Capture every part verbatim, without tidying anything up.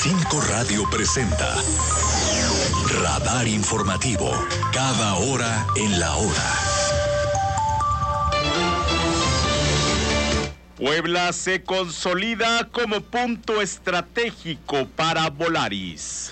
Cinco Radio presenta Radar Informativo, cada hora en la hora. Puebla se consolida como punto estratégico para Volaris.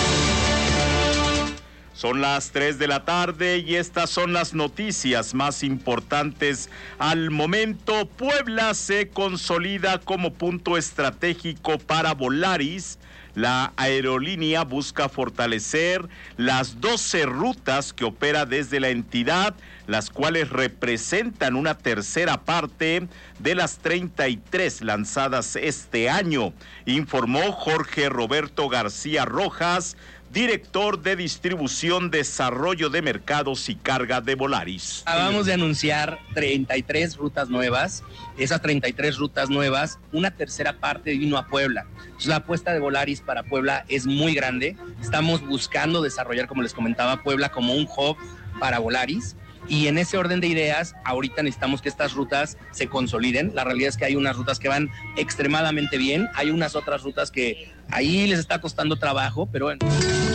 Son las tres de la tarde y estas son las noticias más importantes al momento. Puebla se consolida como punto estratégico para Volaris. La aerolínea busca fortalecer las doce rutas que opera desde la entidad, las cuales representan una tercera parte de las treinta y tres lanzadas este año, informó Jorge Roberto García Rojas, director de distribución, desarrollo de mercados y carga de Volaris. Acabamos de anunciar treinta y tres rutas nuevas. Esas treinta y tres rutas nuevas, una tercera parte vino a Puebla. Entonces, la apuesta de Volaris para Puebla es muy grande. Estamos buscando desarrollar, como les comentaba, Puebla como un hub para Volaris. Y en ese orden de ideas, ahorita necesitamos que estas rutas se consoliden. La realidad es que hay unas rutas que van extremadamente bien, hay unas otras rutas que ahí les está costando trabajo, pero bueno.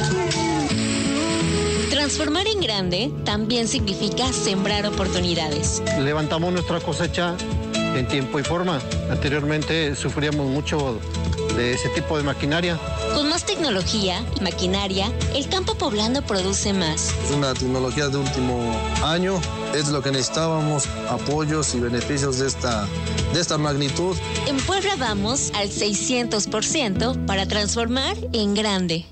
Transformar en grande también significa sembrar oportunidades. Levantamos nuestra cosecha en tiempo y forma. Anteriormente sufríamos mucho de ese tipo de maquinaria. Con más tecnología y maquinaria, el campo poblano produce más. Es una tecnología de último año, es lo que necesitábamos, apoyos y beneficios de esta, de esta magnitud. En Puebla vamos al seiscientos por ciento para transformar en grande.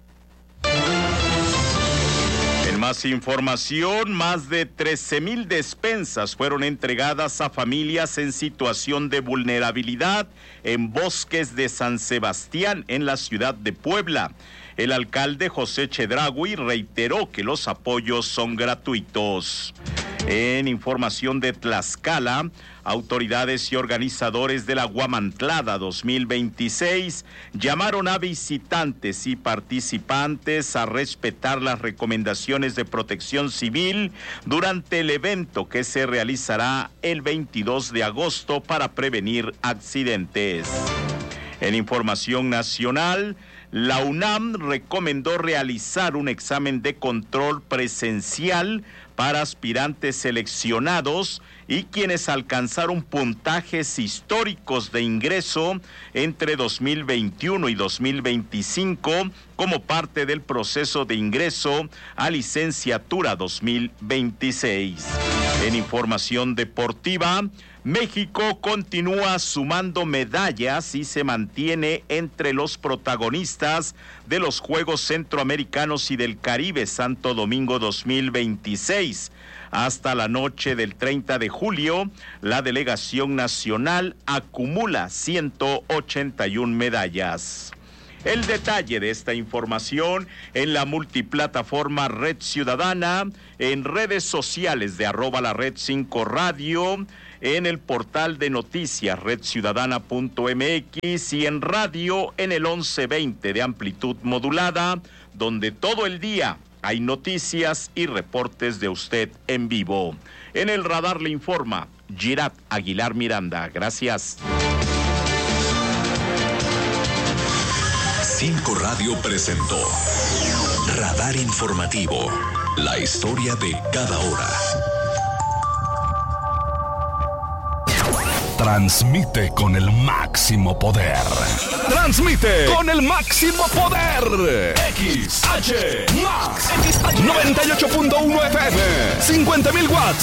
Más información, más de trece mil despensas fueron entregadas a familias en situación de vulnerabilidad en bosques de San Sebastián, en la ciudad de Puebla. El alcalde José Chedraui reiteró que los apoyos son gratuitos. En información de Tlaxcala, autoridades y organizadores de la Guamantlada dos mil veintiséis llamaron a visitantes y participantes a respetar las recomendaciones de protección civil durante el evento que se realizará el veintidós de agosto para prevenir accidentes. En información nacional, la UNAM recomendó realizar un examen de control presencial para aspirantes seleccionados y quienes alcanzaron puntajes históricos de ingreso entre dos mil veintiuno y dos mil veinticinco como parte del proceso de ingreso a licenciatura dos mil veintiséis. En información deportiva, México continúa sumando medallas y se mantiene entre los protagonistas de los Juegos Centroamericanos y del Caribe Santo Domingo dos mil veintiséis. Hasta la noche del treinta de julio, la delegación nacional acumula ciento ochenta y una medallas. El detalle de esta información en la multiplataforma Red Ciudadana, en redes sociales de arroba la Red cinco Radio, en el portal de noticias red ciudadana punto m x y en radio en el once veinte de amplitud modulada, donde todo el día hay noticias y reportes de usted en vivo. En el radar le informa Girat Aguilar Miranda. Gracias. Cinco Radio presentó Radar Informativo, la historia de cada hora. Transmite con el máximo poder. Transmite con el máximo poder. X H Max noventa y ocho punto uno F M, cincuenta mil watts